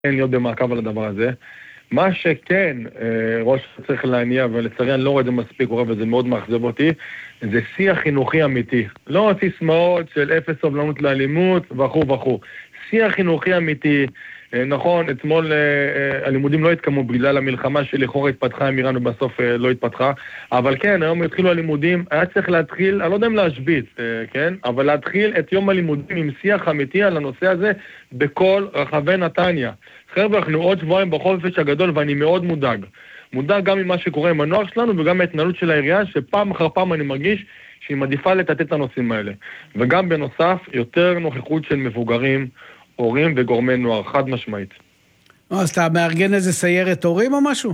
להיות במעקב על הדבר הזה. מה שכן, ראש צריך להניע, ולצערי אני לא רואה את זה מספיק קורה, וזה מאוד מאכזב אותי, זה שיח חינוכי אמיתי. לא סיסמאות של אפס סובלנות לאלימות, וכו'. שיח חינוכי אמיתי, נכון, אתמול הלימודים לא התקמו בגלל המלחמה שלכאורה התפתחה עם איראן ובסוף לא התפתחה, אבל כן, היום התחילו הלימודים, היה צריך להתחיל, אני לא יודע אם להשבית, כן? אבל להתחיל את יום הלימודים עם שיח אמיתי על הנושא הזה בכל רחבי נתניה. חבר'ה, אנחנו עוד שבועיים בחופש הגדול ואני מאוד מודאג. מודאג גם ממה שקורה עם הנוער שלנו וגם מההתנהלות של העירייה, שפעם אחר פעם אני מרגיש שהיא מעדיפה לטאטא את הנושאים האלה. וגם בנוסף, יותר נוכחות של מבוגרים, הורים וגורמי נוער, חד משמעית. אז אתה מארגן איזה סיירת הורים או משהו?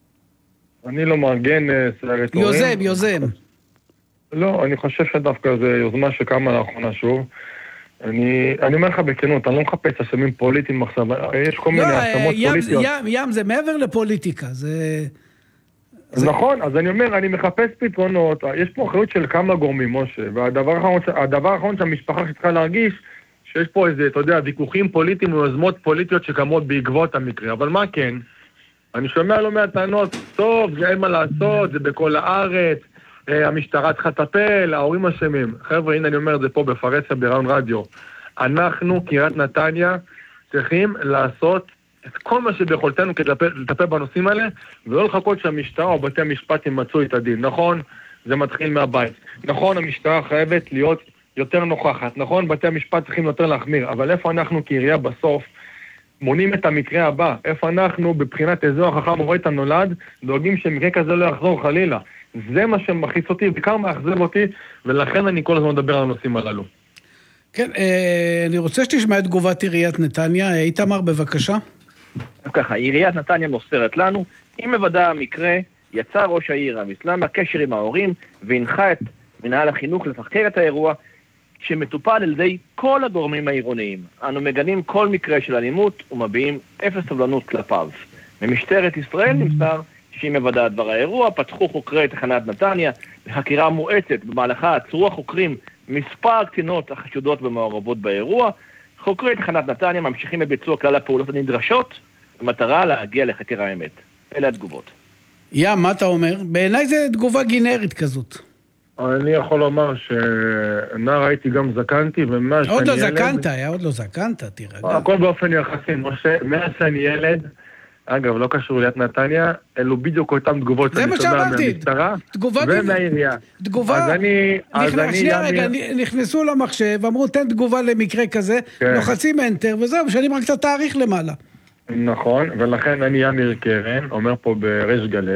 אני לא מארגן סיירת הורים. יוזם. לא, אני חושב שדווקא זו יוזמה שקמה לאחרונה שוב. אני אומר לך בכנות, אני לא מחפש אשמים פוליטיים עכשיו, יש כל מיני אשמות פוליטיות. ים זה מעבר לפוליטיקה, זה... נכון, אז אני אומר, אני מחפש פתרונות, יש פה אחריות של כמה גורמים, משה, והדבר האחרון שהמשפחה שצריכה להרגיש, שיש פה איזה, אתה יודע, ויכוחים פוליטיים ויוזמות פוליטיות שקמות בעקבות המקרה, אבל מה כן? אני שומע לא מעט טענות, טוב, זה אין מה לעשות, זה בכל הארץ, המשטרה צריכה לטפל, ההורים אשמים. חבר'ה, הנה אני אומר את זה פה בפרסיה ברעיון רדיו. אנחנו, קריית נתניה, צריכים לעשות את כל מה שביכולתנו כדי לטפל בנושאים האלה, ולא לחכות שהמשטרה או בתי המשפט ימצאו את הדין. נכון, זה מתחיל מהבית. נכון, המשטרה חייבת להיות יותר נוכחת. נכון, בתי המשפט צריכים יותר להחמיר. אבל איפה אנחנו כעירייה בסוף מונים את המקרה הבא? איפה אנחנו בבחינת אזור החכם רואה את הנולד, דואגים שמקרה כזה לא יחזור חלילה? זה מה שמחיס אותי, בעיקר מאכזב אותי, ולכן אני כל הזמן מדבר על הנושאים הללו. כן, אני רוצה שתשמע את תגובת עיריית נתניה. איתמר, בבקשה. ככה, עיריית נתניה מוסרת לנו, עם מוודא המקרה, יצא ראש העיר המסלם הקשר עם ההורים, והנחה את מנהל החינוך לתחקר את האירוע, שמטופל על ידי כל הגורמים העירוניים. אנו מגנים כל מקרה של אלימות ומביעים אפס סובלנות כלפיו. ממשטרת ישראל נמסר שהיא מוודא דבר האירוע, פתחו חוקרי תחנת נתניה, בחקירה מואצת, במהלכה עצרו החוקרים מספר קטינות החשודות במעורבות באירוע. חוקרי תחנת נתניה ממשיכים בביצוע כלל הפעולות הנדרשות, במטרה להגיע לחקר האמת. אלה התגובות. מה אתה אומר? בעיניי זה תגובה גנרית כזאת. אני יכול לומר שנער הייתי גם זקנתי, ומאז שאני ילד... עוד לא זקנת, תירגע. הכל באופן יחסי, משה, מאז שאני ילד, אגב, לא קשור ליד נתניה, אלו בדיוק אותם תגובות שאני שומע מהמשטרה ומהעירייה. תגובה, נכנסו למחשב, אמרו תן תגובה למקרה כזה, לוחצים אנטר, וזהו, משנים רק את התאריך למעלה. נכון, ולכן אני אמיר קרן, אומר פה בריש גלי,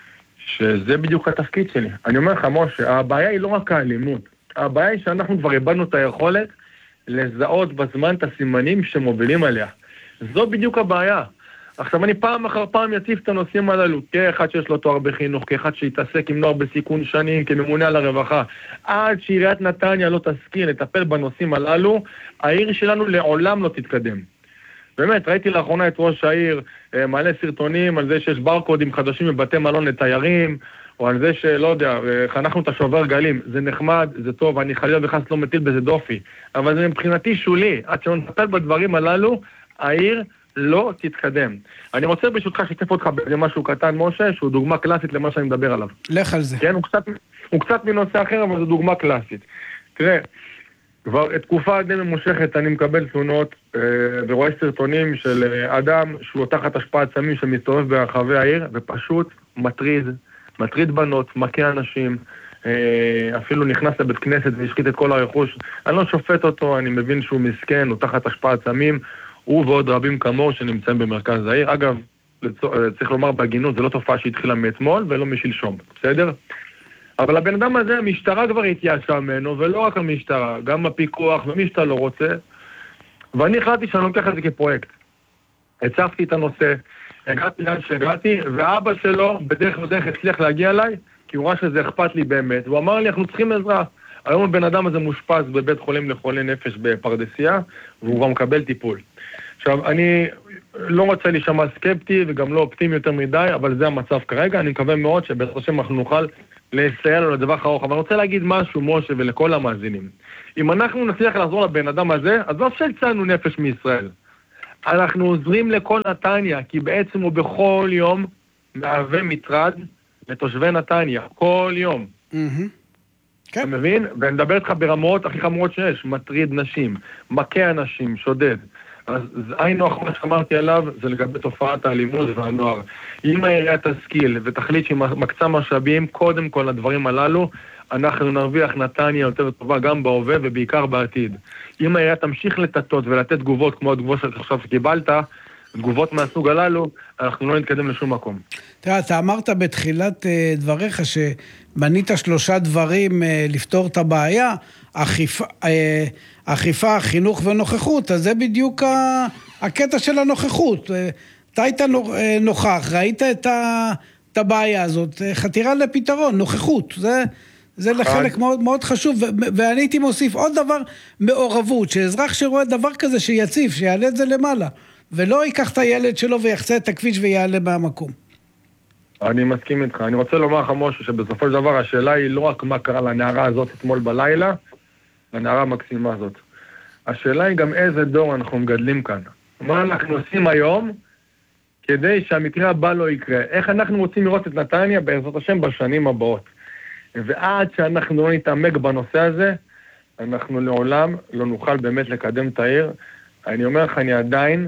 שזה בדיוק התפקיד שלי. אני אומר לך, משה, הבעיה היא לא רק האלימות, הבעיה היא שאנחנו כבר איבדנו את היכולת לזהות בזמן את הסימנים שמובילים עליה. זו בדיוק הבעיה. עכשיו אני פעם אחר פעם יציף את הנושאים הללו, כאחד שיש לו תואר בחינוך, כאחד שיתעסק עם נוער בסיכון שנים, כממונה על הרווחה. עד שעיריית נתניה לא תשכיל לטפל בנושאים הללו, העיר שלנו לעולם לא תתקדם. באמת, ראיתי לאחרונה את ראש העיר מעלה סרטונים על זה שיש ברקודים חדשים בבתי מלון לתיירים, או על זה שלא יודע, חנכנו את השובר גלים. זה נחמד, זה טוב, אני חלילה וחס לא מטיל בזה דופי. אבל זה מבחינתי שולי. עד שלא נטפל בדברים הללו, העיר לא תתקדם. אני רוצה ברשותך שתף אותך בזה משהו קטן, משה, שהוא דוגמה קלאסית למה שאני מדבר עליו. לך על זה. כן, הוא קצת מנושא אחר, אבל זו דוגמה קלאסית. תראה, כבר תקופה די ממושכת אני מקבל תלונות ורואה סרטונים של אדם שהוא תחת השפעת סמים שמסתובב ברחבי העיר, ופשוט מטריד בנות, מכה אנשים, אפילו נכנס לבית כנסת והשחית את כל הרכוש. אני לא שופט אותו, אני מבין שהוא מסכן, הוא תחת השפעת סמים, הוא ועוד רבים כמוהו שנמצאים במרכז העיר. אגב, צריך לומר בהגינות, זה לא תופעה שהתחילה מאתמול ולא משלשום, בסדר? אבל הבן אדם הזה, המשטרה כבר התייאשה ממנו, ולא רק המשטרה, גם הפיקוח ומי שאתה לא רוצה. ואני החלטתי שאני לוקח את זה כפרויקט. הצפתי את הנושא, הגעתי לאן שהגעתי, ואבא שלו בדרך ודרך הצליח להגיע אליי, כי הוא ראה שזה אכפת לי באמת, והוא אמר לי, אנחנו צריכים עזרה. היום הבן אדם הזה מושפז בבית חולים לחולי נפש בפרדסיה, והוא כבר מקבל טיפול. עכשיו, אני לא רוצה להישמע סקפטי וגם לא אופטימי יותר מדי, אבל זה המצב כרגע. אני מקווה מאוד שבעזרת השם אנחנו נוכל לסייע לו לדווח ארוך. אבל אני רוצה להגיד משהו, משה, ולכל המאזינים. אם אנחנו נצליח לעזור לבן אדם הזה, אז לא שהצלנו נפש מישראל. אנחנו עוזרים לכל נתניה, כי בעצם הוא בכל יום מהווה מטרד לתושבי נתניה, כל יום. אתה מבין? ואני מדבר איתך ברמות הכי חמורות שיש, מטריד נשים, מכה אנשים, שודד. אז היינו אחר שאמרתי עליו, זה לגבי תופעת האלימות והנוער. אם העירייה תשכיל ותחליט שהיא מקצה משאבים, קודם כל לדברים הללו, אנחנו נרוויח נתניה יותר טובה גם בהווה ובעיקר בעתיד. אם העירייה תמשיך לטטות ולתת תגובות כמו התגובות שעכשיו שקיבלת, תגובות מהסוג הללו, אנחנו לא נתקדם לשום מקום. תראה, אתה אמרת בתחילת דבריך שמנית 3 דברים לפתור את הבעיה, אכיפה, חינוך ונוכחות, אז זה בדיוק הקטע של הנוכחות. אתה היית נוכח, ראית את הבעיה הזאת, חתירה לפתרון, נוכחות, זה לחלק מאוד מאוד חשוב, ואני הייתי מוסיף עוד דבר, מעורבות, שאזרח שרואה דבר כזה שיציף, שיעלה את זה למעלה, ולא ייקח את הילד שלו ויחצה את הכביש ויעלה מהמקום. אני מסכים איתך. אני רוצה לומר לך משהו שבסופו של דבר השאלה היא לא רק מה קרה לנערה הזאת אתמול בלילה, לנערה המקסימה הזאת. השאלה היא גם איזה דור אנחנו מגדלים כאן. מה אנחנו עושים היום כדי שהמקרה הבא לא יקרה. איך אנחנו רוצים לראות את נתניה בעזרת השם בשנים הבאות. ועד שאנחנו לא נתעמק בנושא הזה, אנחנו לעולם לא נוכל באמת לקדם את העיר. אני אומר לך, אני עדיין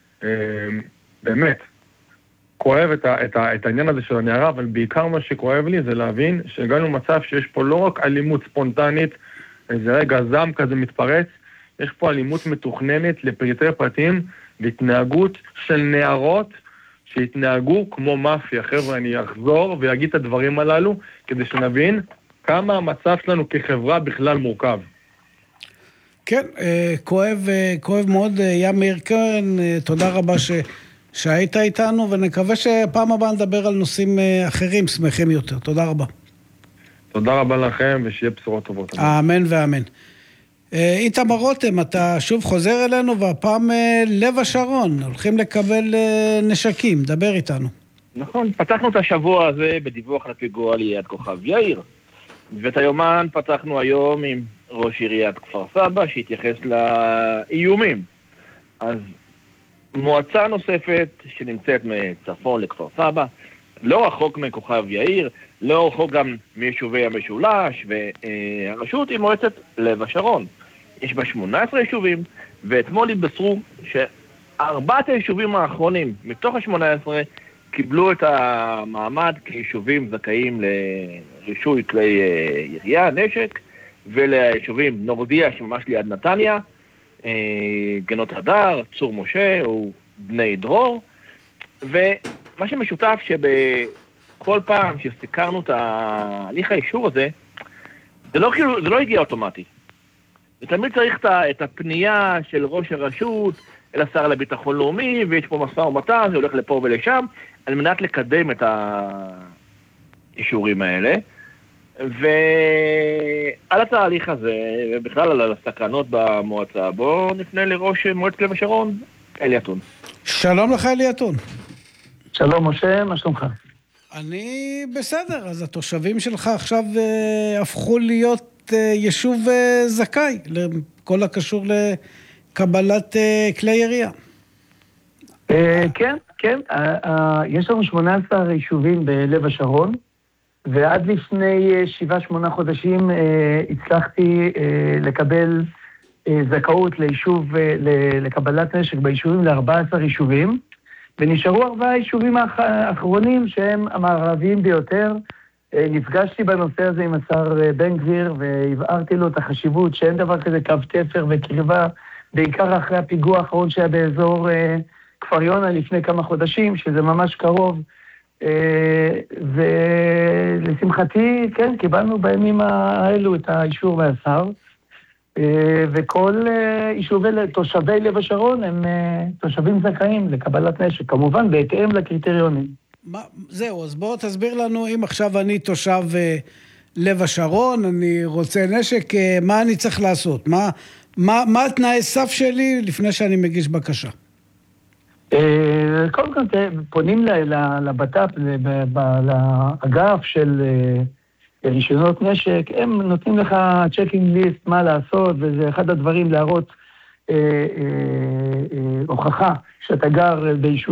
באמת כואב את העניין הזה של הנערה, אבל בעיקר מה שכואב לי זה להבין שהגענו מצב שיש פה לא רק אלימות ספונטנית, איזה רגע זעם כזה מתפרץ, יש פה אלימות מתוכננת לפרטי פרטים והתנהגות של נערות שהתנהגו כמו מאפיה. חבר'ה, אני אחזור ויגיד את הדברים הללו כדי שנבין כמה המצב שלנו כחברה בכלל מורכב. כן, כואב מאוד. יאמיר קרן, תודה רבה שהיית איתנו, ונקווה שפעם הבאה נדבר על נושאים אחרים שמחים יותר. תודה רבה. תודה רבה לכם, ושיהיה בשורות טובות. אמן ואמן. איתמר רותם, אתה שוב חוזר אלינו, והפעם לב השרון, הולכים לקבל נשקים, דבר איתנו. נכון, פתחנו את השבוע הזה בדיווח לפיגוע ליד כוכב יאיר, ואת היומן פתחנו היום עם ראש עיריית כפר סבא, שהתייחס לאיומים. אז מועצה נוספת שנמצאת מצפון לכפר סבא, לא רחוק מכוכב יאיר, לא רחוק גם מיישובי המשולש, והרשות היא מועצת לב השרון. יש בה 18 יישובים, ואתמול התבשרו ש4 היישובים האחרונים, מתוך ה-18, קיבלו את המעמד כיישובים זכאים לרישוי כלי ירייה, נשק, וליישובים נורדיה שממש ליד נתניה, גנות הדר, צור משה או בני דרור, ומה שמשותף שבכל פעם שסיקרנו את ההליך האישור הזה, זה לא הגיע אוטומטי. זה תמיד צריך את הפנייה של ראש הרשות אל השר לביטחון לאומי, ויש פה משא ומתן, זה הולך לפה ולשם, על מנת לקדם את האישורים האלה. ועל התהליך הזה, ובכלל על הסכנות במועצה, בואו נפנה לראש מועצת לב השרון, אלי אתון. שלום לך, אלי אתון. שלום משה, מה שלומך? אני בסדר, אז התושבים שלך עכשיו הפכו להיות יישוב זכאי, לכל הקשור לקבלת כלי ירייה. כן, כן, יש לנו 18 יישובים בלב השרון, ועד לפני 7-8 חודשים הצלחתי לקבל זכאות ליישוב, לקבלת נשק ביישובים ל14 יישובים, ונשארו 4 יישובים האחרונים שהם המערביים ביותר. נפגשתי בנושא הזה עם השר בן גביר, והבהרתי לו את החשיבות שאין דבר כזה קו תפר וקרבה, בעיקר אחרי הפיגוע האחרון שהיה באזור כפר יונה לפני כמה חודשים, שזה ממש קרוב, ולשמחתי, כן, קיבלנו בימים האלו את האישור מהשר, וכל תושבי לב השרון הם תושבים זכאים לקבלת נשק, כמובן בהתאם לקריטריונים. זהו, אז בואו תסביר לנו, אם עכשיו אני תושב לב השרון, אני רוצה נשק, מה אני צריך לעשות? מה התנאי סף שלי לפני שאני מגיש בקשה? קודם כל, פונים לבט"פ, לאגף של רישיונות נשק, הם נותנים לך צ'קינג ליסט מה לעשות, וזה אחד הדברים להראות הוכחה שאתה גר ביישוב